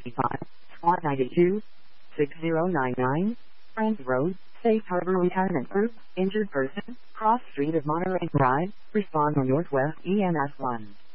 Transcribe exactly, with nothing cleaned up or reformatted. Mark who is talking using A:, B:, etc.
A: five, SWAT ninety-two, six zero nine nine, Friends Road, Safe Harbor Retirement Group, injured person, cross street of Monterey Drive, respond on Northwest E M S one.